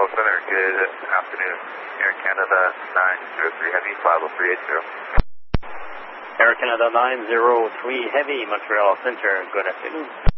Montreal Center, good afternoon. Air Canada 903 Heavy, 50380. Air Canada 903 Heavy, Montreal Center, good afternoon.